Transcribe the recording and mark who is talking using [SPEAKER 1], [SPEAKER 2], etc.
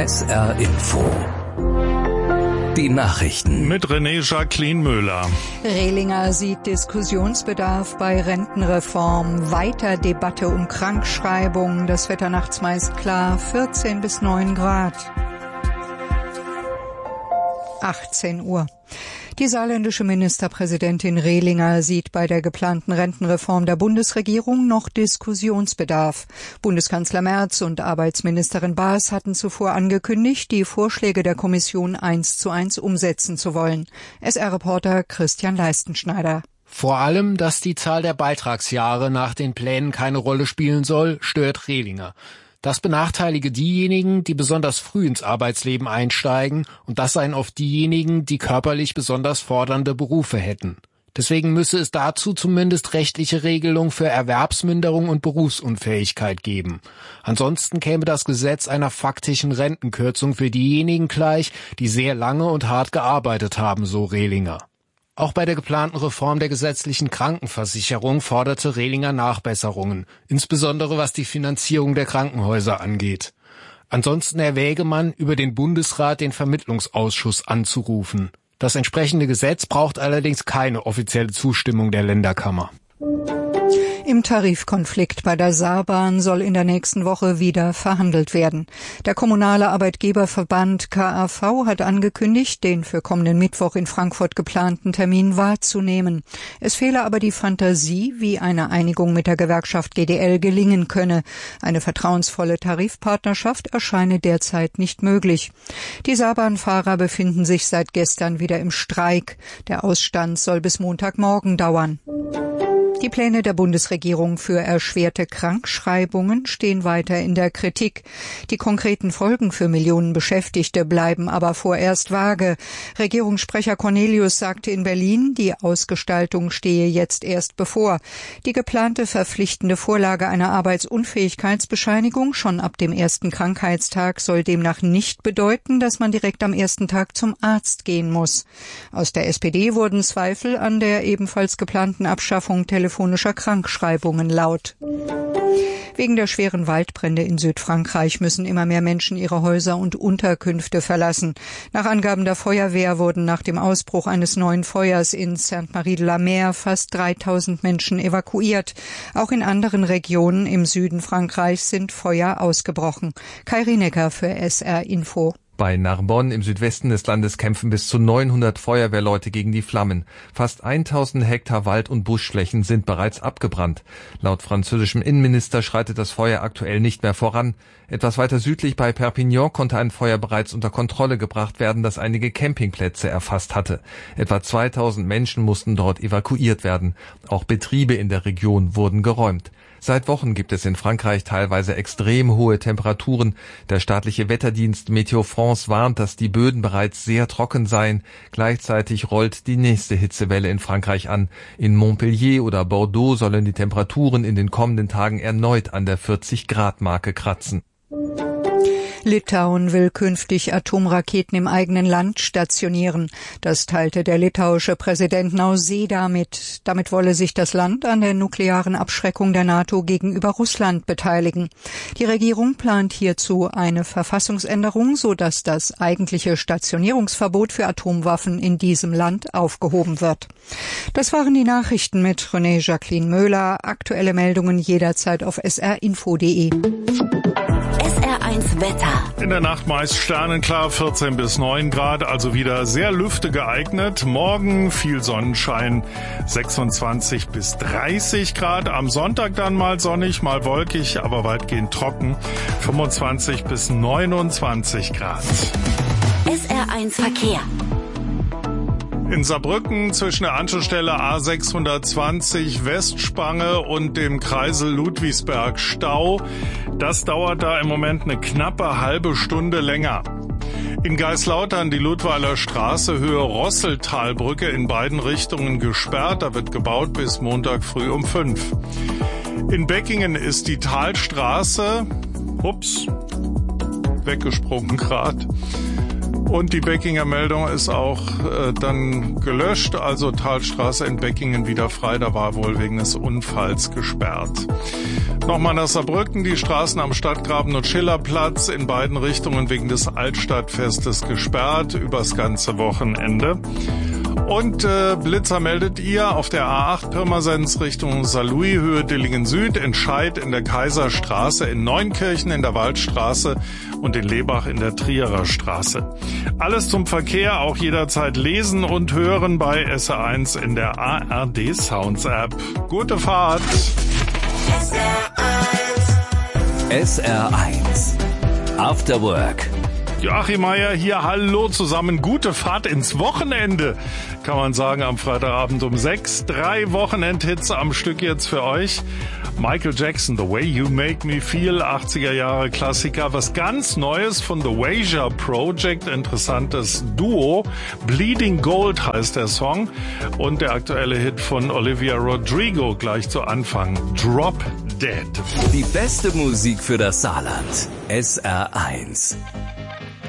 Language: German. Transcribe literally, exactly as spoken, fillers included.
[SPEAKER 1] S R Info. Die Nachrichten
[SPEAKER 2] mit René Jacqueline Müller.
[SPEAKER 3] Rehlinger sieht Diskussionsbedarf bei Rentenreform. Weiter Debatte um Krankschreibung. Das Wetter nachts meist klar, vierzehn bis neun Grad. achtzehn Uhr. Die saarländische Ministerpräsidentin Rehlinger sieht bei der geplanten Rentenreform der Bundesregierung noch Diskussionsbedarf. Bundeskanzler Merz und Arbeitsministerin Baas hatten zuvor angekündigt, die Vorschläge der Kommission eins zu eins umsetzen zu wollen. S R-Reporter Christian Leistenschneider.
[SPEAKER 4] Vor allem, dass die Zahl der Beitragsjahre nach den Plänen keine Rolle spielen soll, stört Rehlinger. Das benachteilige diejenigen, die besonders früh ins Arbeitsleben einsteigen, und das seien oft diejenigen, die körperlich besonders fordernde Berufe hätten. Deswegen müsse es dazu zumindest rechtliche Regelungen für Erwerbsminderung und Berufsunfähigkeit geben. Ansonsten käme das Gesetz einer faktischen Rentenkürzung für diejenigen gleich, die sehr lange und hart gearbeitet haben, so Rehlinger. Auch bei der geplanten Reform der gesetzlichen Krankenversicherung forderte Rehlinger Nachbesserungen, insbesondere was die Finanzierung der Krankenhäuser angeht. Ansonsten erwäge man, über den Bundesrat den Vermittlungsausschuss anzurufen. Das entsprechende Gesetz braucht allerdings keine offizielle Zustimmung der Länderkammer.
[SPEAKER 3] Im Tarifkonflikt bei der Saarbahn soll in der nächsten Woche wieder verhandelt werden. Der kommunale Arbeitgeberverband K A V hat angekündigt, den für kommenden Mittwoch in Frankfurt geplanten Termin wahrzunehmen. Es fehle aber die Fantasie, wie eine Einigung mit der Gewerkschaft G D L gelingen könne. Eine vertrauensvolle Tarifpartnerschaft erscheine derzeit nicht möglich. Die Saarbahnfahrer befinden sich seit gestern wieder im Streik. Der Ausstand soll bis Montagmorgen dauern. Die Pläne der Bundesregierung für erschwerte Krankschreibungen stehen weiter in der Kritik. Die konkreten Folgen für Millionen Beschäftigte bleiben aber vorerst vage. Regierungssprecher Cornelius sagte in Berlin, die Ausgestaltung stehe jetzt erst bevor. Die geplante verpflichtende Vorlage einer Arbeitsunfähigkeitsbescheinigung schon ab dem ersten Krankheitstag soll demnach nicht bedeuten, dass man direkt am ersten Tag zum Arzt gehen muss. Aus der S P D wurden Zweifel an der ebenfalls geplanten Abschaffung telefonischer Krankschreibungen laut. Wegen der schweren Waldbrände in Südfrankreich müssen immer mehr Menschen ihre Häuser und Unterkünfte verlassen. Nach Angaben der Feuerwehr wurden nach dem Ausbruch eines neuen Feuers in Sainte-Marie-de-la-Mer fast dreitausend Menschen evakuiert. Auch in anderen Regionen im Süden Frankreichs sind Feuer ausgebrochen. Kai Rienecker für S R Info.
[SPEAKER 5] Bei Narbonne im Südwesten des Landes kämpfen bis zu neunhundert Feuerwehrleute gegen die Flammen. Fast tausend Hektar Wald- und Buschflächen sind bereits abgebrannt. Laut französischem Innenminister schreitet das Feuer aktuell nicht mehr voran. Etwas weiter südlich bei Perpignan konnte ein Feuer bereits unter Kontrolle gebracht werden, das einige Campingplätze erfasst hatte. Etwa zweitausend Menschen mussten dort evakuiert werden. Auch Betriebe in der Region wurden geräumt. Seit Wochen gibt es in Frankreich teilweise extrem hohe Temperaturen. Der staatliche Wetterdienst Météo France warnt, dass die Böden bereits sehr trocken seien. Gleichzeitig rollt die nächste Hitzewelle in Frankreich an. In Montpellier oder Bordeaux sollen die Temperaturen in den kommenden Tagen erneut an der vierzig Grad Marke kratzen.
[SPEAKER 3] Litauen will künftig Atomraketen im eigenen Land stationieren. Das teilte der litauische Präsident Nausėda mit. Damit wolle sich das Land an der nuklearen Abschreckung der NATO gegenüber Russland beteiligen. Die Regierung plant hierzu eine Verfassungsänderung, sodass das eigentliche Stationierungsverbot für Atomwaffen in diesem Land aufgehoben wird. Das waren die Nachrichten mit René Jacqueline Müller. Aktuelle Meldungen jederzeit auf s r info punkt d e.
[SPEAKER 6] S R eins Wetter.
[SPEAKER 2] In der Nacht meist sternenklar, vierzehn bis neun Grad, also wieder sehr Lüfte geeignet. Morgen viel Sonnenschein, sechsundzwanzig bis dreißig Grad. Am Sonntag dann mal sonnig, mal wolkig, aber weitgehend trocken, fünfundzwanzig bis neunundzwanzig Grad.
[SPEAKER 6] S R eins Verkehr.
[SPEAKER 2] In Saarbrücken zwischen der Anschlussstelle A sechshundertzwanzig Westspange und dem Kreisel Ludwigsberg Stau. Das dauert da im Moment eine knappe halbe Stunde länger. In Geislautern die Ludweiler Straße Höhe Rosseltalbrücke in beiden Richtungen gesperrt. Da wird gebaut bis Montag früh um fünf. In Beckingen ist die Talstraße, ups, weggesprungen gerade. Und die Beckinger Meldung ist auch äh, dann gelöscht, also Talstraße in Beckingen wieder frei, da war wohl wegen des Unfalls gesperrt. Nochmal nach Saarbrücken, die Straßen am Stadtgraben und Schillerplatz in beiden Richtungen wegen des Altstadtfestes gesperrt, übers ganze Wochenende. Und äh, Blitzer meldet ihr auf der A acht Pirmasens Richtung Saarlouis, Höhe Dillingen Süd, Entscheid in der Kaiserstraße, in Neunkirchen in der Waldstraße und in Lebach in der Trierer Straße. Alles zum Verkehr auch jederzeit lesen und hören bei S R eins in der A R D Sounds App. Gute Fahrt!
[SPEAKER 6] S R eins.
[SPEAKER 1] S R eins. After Work.
[SPEAKER 2] Joachim Meier hier, hallo zusammen, gute Fahrt ins Wochenende, kann man sagen, am Freitagabend um sechs. Drei Wochenendhits am Stück jetzt für euch. Michael Jackson, The Way You Make Me Feel, achtziger Jahre Klassiker. Was ganz Neues von The Wager Project, interessantes Duo. Bleeding Gold heißt der Song. Und der aktuelle Hit von Olivia Rodrigo gleich zu Anfang, Drop Dead.
[SPEAKER 1] Die beste Musik für das Saarland. S R eins.